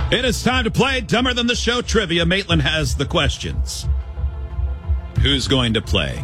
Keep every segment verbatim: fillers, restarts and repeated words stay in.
It is time to play Dumber Than the Show Trivia. Maitland has the questions. Who's going to play?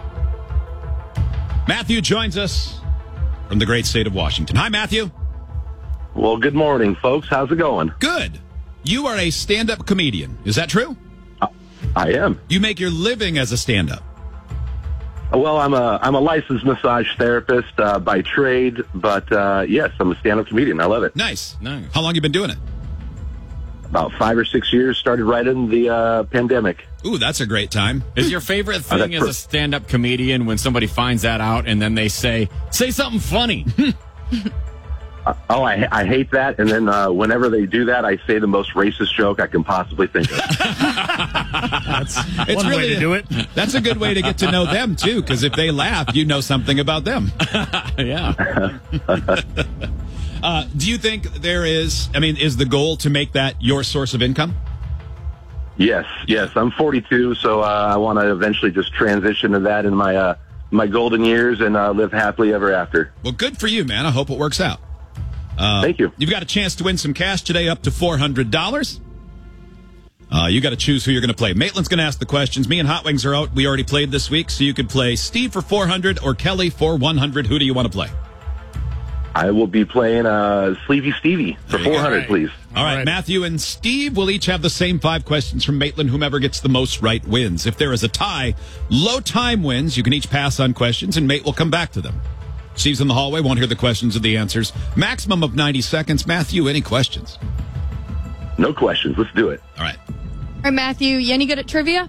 Matthew joins us from the great state of Washington. Hi, Matthew. Well, good morning, folks. How's it going? Good. You are a stand-up comedian. Is that true? Uh, I am. You make your living as a stand-up. Well, I'm a I'm a licensed massage therapist uh, by trade, but uh, yes, I'm a stand-up comedian. I love it. Nice. Nice. How long you been doing it? About five or six years. Started right in the uh, pandemic. Ooh, that's a great time. Is your favorite Oh, thing that's as a stand-up comedian when somebody finds that out and then they say, say something funny? Uh, oh, I, I hate that. And then uh, whenever they do that, I say the most racist joke I can possibly think of. That's It's one really way to do it. That's a good way to get to know them, too, because if they laugh, you know something about them. Yeah. Uh, do you think there is, I mean, is the goal to make that your source of income? Yes, yes. I'm forty-two, so uh, I want to eventually just transition to that in my uh, my golden years and uh, live happily ever after. Well, good for you, man. I hope it works out. Uh, Thank you. You've got a chance to win some cash today, up to four hundred dollars. Uh, you got to choose who you're going to play. Maitland's going to ask the questions. Me and Hot Wings are out. We already played this week, so you could play Steve for four hundred or Kelly for one hundred. Who do you want to play? I will be playing uh, Sleepy Stevie for There you go. four hundred, please. All right, right. Matthew and Steve will each have the same five questions from Maitland. Whomever gets the most right wins. If there is a tie, low time wins. You can each pass on questions, and Mate will come back to them. Steve's in the hallway, won't hear the questions or the answers. Maximum of ninety seconds. Matthew, any questions? No questions. Let's do it. All right. All right, Matthew, you any good at trivia?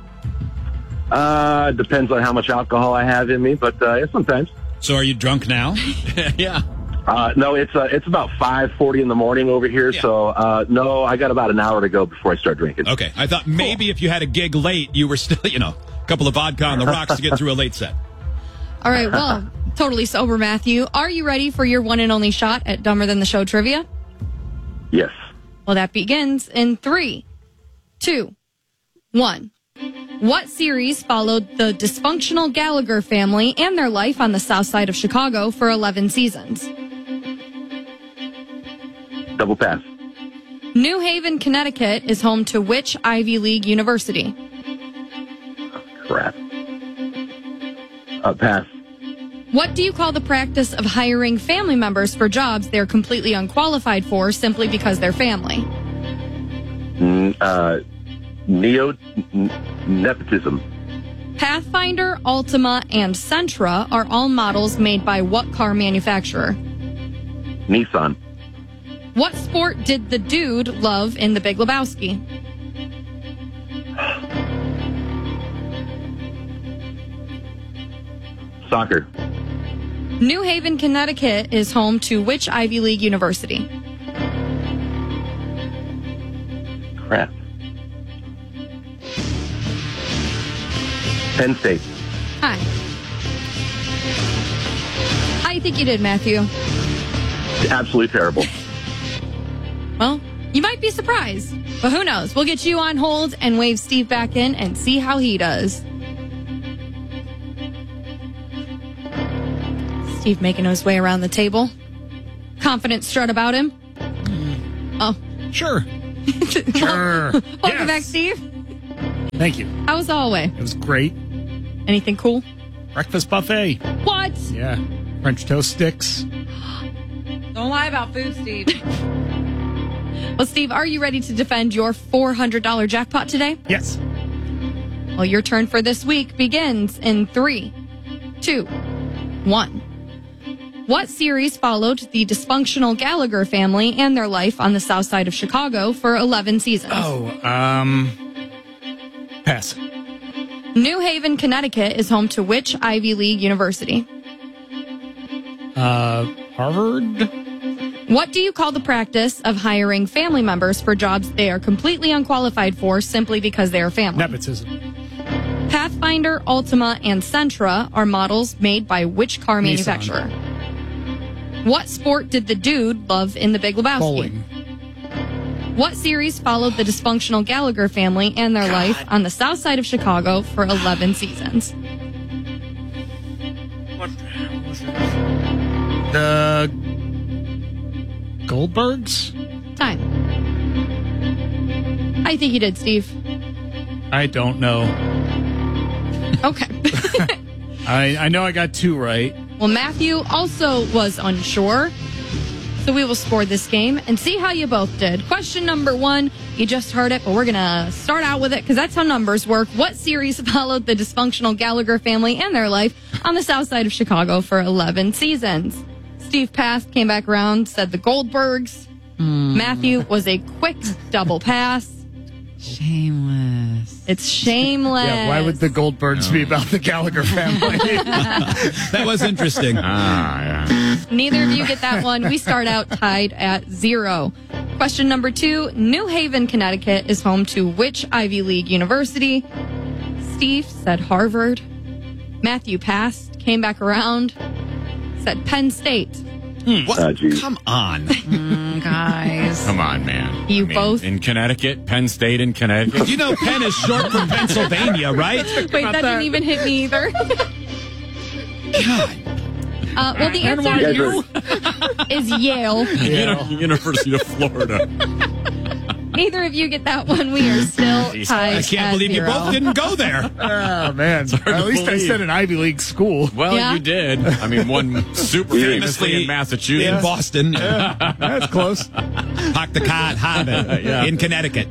Uh, depends on how much alcohol I have in me, but uh, yeah, sometimes. So are you drunk now? Yeah. Uh, no, it's uh, it's about five forty in the morning over here, Yeah. so uh, no, I got about an hour to go before I start drinking. Okay. I thought maybe if you had a gig late, you were still, you know, a couple of vodka on the rocks to get through a late set. All right, well, totally sober, Matthew. Are you ready for your one and only shot at Dumber Than the Show trivia? Yes. Well, that begins in three, two, one. What series followed the dysfunctional Gallagher family and their life on the south side of Chicago for eleven seasons? Double pass. New Haven, Connecticut is home to which Ivy League university? Crap. Uh, pass. What do you call the practice of hiring family members for jobs they're completely unqualified for simply because they're family? N- uh, neo n- nepotism. Pathfinder, Altima, and Sentra are all models made by what car manufacturer? Nissan. What sport did the dude love in The Big Lebowski? Soccer. New Haven, Connecticut is home to which Ivy League university? Crap. Penn State. Hi. How do you think you did, Matthew? Absolutely terrible. Well, you might be surprised, but who knows? We'll get you on hold and wave Steve back in and see how he does. Steve making his way around the table. Confident strut about him. Oh. Sure. Sure. Welcome Yes. back, Steve. Thank you. How was the hallway? It was great. Anything cool? Breakfast buffet. What? Yeah. French toast sticks. Don't lie about food, Steve. Well, Steve, are you ready to defend your four hundred dollars jackpot today? Yes. Well, your turn for this week begins in three, two, one. What series followed the dysfunctional Gallagher family and their life on the south side of Chicago for eleven seasons? Oh, um, pass. New Haven, Connecticut is home to which Ivy League university? Uh, Harvard? What do you call the practice of hiring family members for jobs they are completely unqualified for simply because they are family? Nepotism. Pathfinder, Altima, and Sentra are models made by which car manufacturer? What sport did the dude love in The Big Lebowski? Bowling. What series followed the dysfunctional Gallagher family and their life on the south side of Chicago for eleven seasons? What was it? The Goldbergs? Time. I think you did, Steve. I don't know. Okay. I I know I got two right. Well, Matthew also was unsure. So we will score this game and see how you both did. Question number one, you just heard it, but we're going to start out with it because that's how numbers work. What series followed the dysfunctional Gallagher family and their life on the south side of Chicago for eleven seasons? Steve passed, came back around, said the Goldbergs. Mm. Matthew was a quick double pass. Shameless. It's shameless. Yeah, why would the Goldbergs be about the Gallagher family? That was interesting. Ah, yeah. Neither of you get that one. We start out tied at zero. Question number two. New Haven, Connecticut is home to which Ivy League university? Steve said Harvard. Matthew passed, came back around, said Penn State. What? Oh, geez. Come on. Mm, guys. Come on, man. You I mean, both- in Connecticut, Penn State in Connecticut. You know Penn is short for Pennsylvania, right? Wait, that, didn't even hit me either. God. Uh, well, the answer You guys are- is Yale. Uni- University of Florida. Neither of you get that one. We are still tied. I can't at believe zero. you both didn't go there. Oh, man. hard At to least I believe. said an Ivy League school. Well, Yeah. you did. I mean, one super famously in Massachusetts. In Boston. That's close. Park the car at Harvard Yeah. in Connecticut.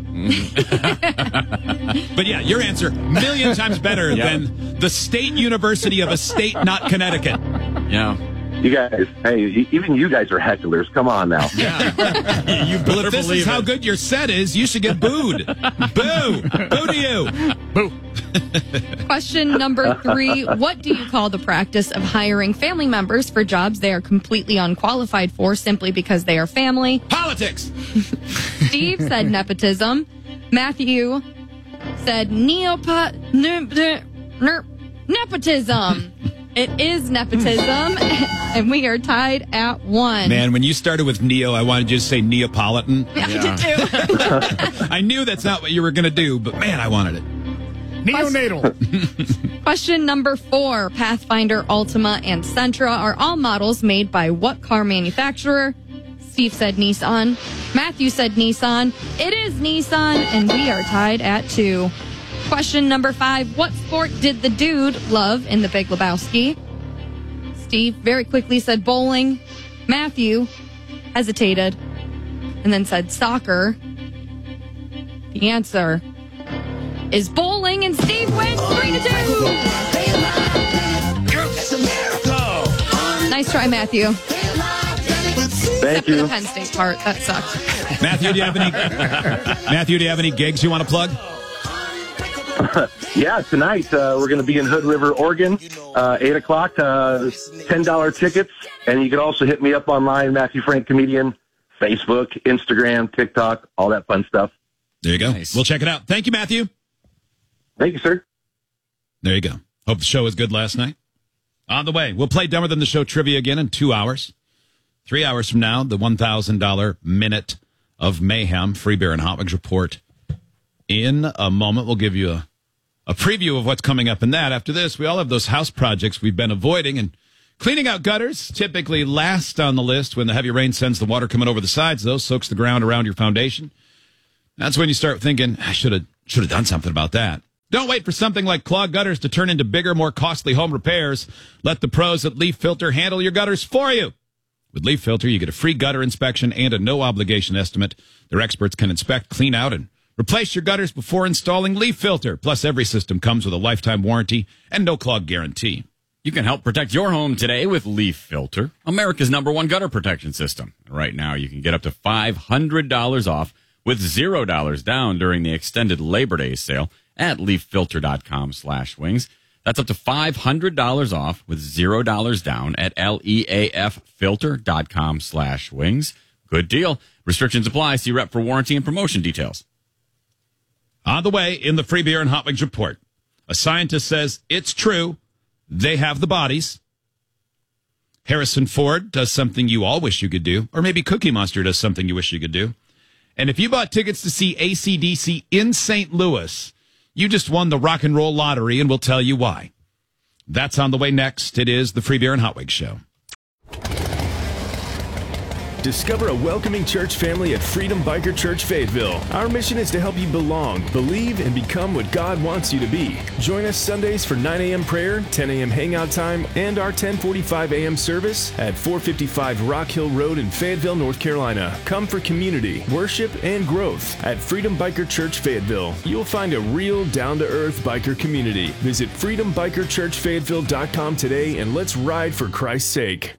But yeah, your answer, a million times better Yeah. than the State University of a state not Connecticut. Yeah. You guys, hey, y- even you guys are hecklers. Come on now. Yeah. you better If this believe is how it. good your set is, you should get booed. Boo. Boo to you. Boo. Question number three. What do you call the practice of hiring family members for jobs they are completely unqualified for simply because they are family? Politics. Steve said nepotism. Matthew said neopot ne- ne- ner- nepotism. It is nepotism, and we are tied at one. Man, when you started with Neo, I wanted you to say Neapolitan. I did too. I knew that's not what you were going to do, but man, I wanted it. Neonatal. Question number four. Pathfinder, Altima, and Sentra are all models made by what car manufacturer? Steve said Nissan. Matthew said Nissan. It is Nissan, and we are tied at two. Question number five. What sport did the dude love in The Big Lebowski? Steve very quickly said bowling. Matthew hesitated and then said soccer. The answer is bowling, and Steve wins three to two. Nice try, Matthew. Thank Except for the you. Penn State part. That sucked. Matthew, do you have any Matthew, do you have any gigs you want to plug? Yeah, tonight uh, we're going to be in Hood River, Oregon, uh, eight o'clock, uh, ten dollars tickets. And you can also hit me up online, Matthew Frank Comedian, Facebook, Instagram, TikTok, all that fun stuff. There you go. Nice. We'll check it out. Thank you, Matthew. Thank you, sir. There you go. Hope the show was good last night. On the way, we'll play Dumber Than the Show trivia again in two hours. Three hours from now, the one thousand dollars Minute of Mayhem, Free Beer and Hot Wings report. In a moment, we'll give you a, a preview of what's coming up in that. After this, we all have those house projects we've been avoiding, and cleaning out gutters, typically last on the list when the heavy rain sends the water coming over the sides, though, soaks the ground around your foundation. That's when you start thinking, I should have should have done something about that. Don't wait for something like clogged gutters to turn into bigger, more costly home repairs. Let the pros at Leaf Filter handle your gutters for you. With Leaf Filter, you get a free gutter inspection and a no-obligation estimate. Their experts can inspect, clean out, and replace your gutters before installing Leaf Filter. Plus, every system comes with a lifetime warranty and no clog guarantee. You can help protect your home today with Leaf Filter, America's number one gutter protection system. Right now, you can get up to five hundred dollars off with zero dollars down during the extended Labor Day sale at leaffilter.com slash wings. That's up to five hundred dollars off with zero dollars down at leaffilter.com slash wings. Good deal. Restrictions apply. See rep for warranty and promotion details. On the way, in the Free Beer and Hot Wings report, a scientist says it's true. They have the bodies. Harrison Ford does something you all wish you could do, or maybe Cookie Monster does something you wish you could do. And if you bought tickets to see A C D C in Saint Louis, you just won the rock and roll lottery, and we'll tell you why. That's on the way next. It is the Free Beer and Hot Wings Show. Discover a welcoming church family at Freedom Biker Church Fayetteville. Our mission is to help you belong, believe, and become what God wants you to be. Join us Sundays for nine a.m. prayer, ten a.m. hangout time, and our ten forty-five a.m. service at four fifty-five Rock Hill Road in Fayetteville, North Carolina. Come for community, worship, and growth at Freedom Biker Church Fayetteville. You'll find a real down-to-earth biker community. Visit freedom biker church fayetteville dot com today and let's ride for Christ's sake.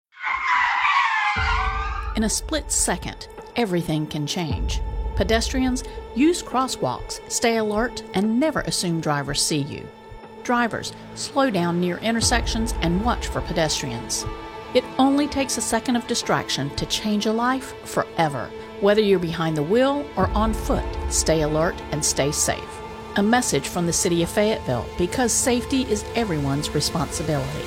In a split second, everything can change. Pedestrians, use crosswalks, stay alert, and never assume drivers see you. Drivers, slow down near intersections and watch for pedestrians. It only takes a second of distraction to change a life forever. Whether you're behind the wheel or on foot, stay alert and stay safe. A message from the City of Fayetteville, because safety is everyone's responsibility.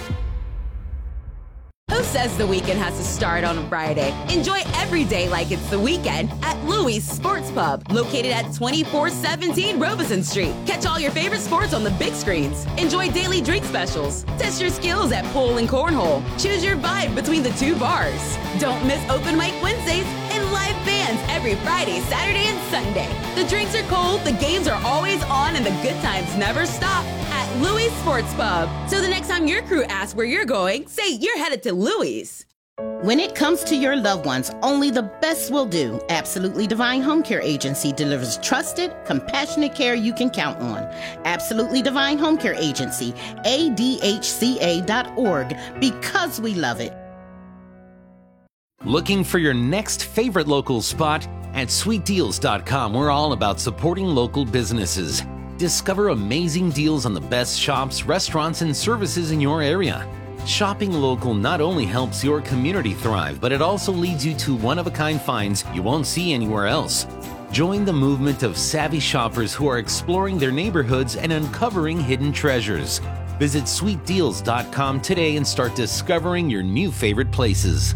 Who says the weekend has to start on a Friday? Enjoy every day like it's the weekend at Louis Sports Pub, located at twenty-four seventeen Robeson Street. Catch all your favorite sports on the big screens. Enjoy daily drink specials. Test your skills at pool and cornhole. Choose your vibe between the two bars. Don't miss open mic Wednesdays and live bands every Friday, Saturday, and Sunday. The drinks are cold, the games are always on, and the good times never stop at Louis Sports Pub. So the next time your crew asks where you're going, say you're headed to Louis. When it comes to your loved ones, only the best will do. Absolutely Divine Home Care Agency delivers trusted, compassionate care you can count on. Absolutely Divine Home Care Agency, A D H C A dot org, because we love it. Looking for your next favorite local spot? At sweet deals dot com, we're all about supporting local businesses. Discover amazing deals on the best shops, restaurants, and services in your area. Shopping local not only helps your community thrive, but it also leads you to one-of-a-kind finds you won't see anywhere else. Join the movement of savvy shoppers who are exploring their neighborhoods and uncovering hidden treasures. Visit sweet deals dot com today and start discovering your new favorite places.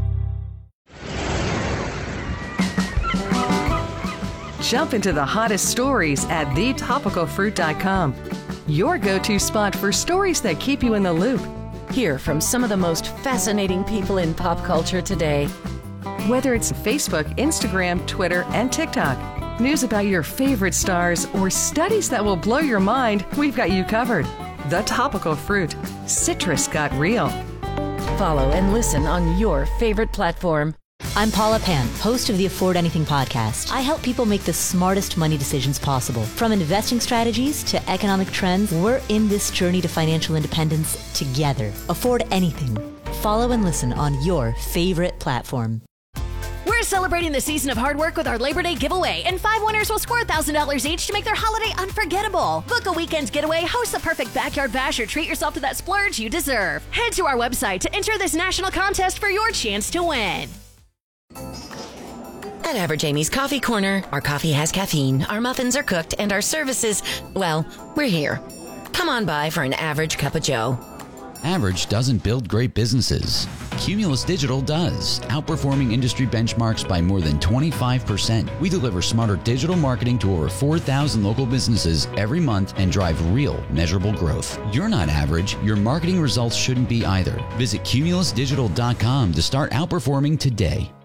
Jump into the hottest stories at the topical fruit dot com. Your go-to spot for stories that keep you in the loop. Hear from some of the most fascinating people in pop culture today. Whether it's Facebook, Instagram, Twitter, and TikTok, news about your favorite stars, or studies that will blow your mind, we've got you covered. The Topical Fruit. Citrus got real. Follow and listen on your favorite platform. I'm Paula Pan, host of the Afford Anything podcast. I help people make the smartest money decisions possible. From investing strategies to economic trends, we're in this journey to financial independence together. Afford Anything. Follow and listen on your favorite platform. We're celebrating the season of hard work with our Labor Day giveaway, and five winners will score one thousand dollars each to make their holiday unforgettable. Book a weekend getaway, host the perfect backyard bash, or treat yourself to that splurge you deserve. Head to our website to enter this national contest for your chance to win. At Average Amy's Coffee Corner, our coffee has caffeine, our muffins are cooked, and our services, well, we're here. Come on by for an average cup of joe. Average doesn't build great businesses. Cumulus Digital does, outperforming industry benchmarks by more than twenty-five percent. We deliver smarter digital marketing to over four thousand local businesses every month and drive real, measurable growth. You're not average. Your marketing results shouldn't be either. Visit cumulus digital dot com to start outperforming today.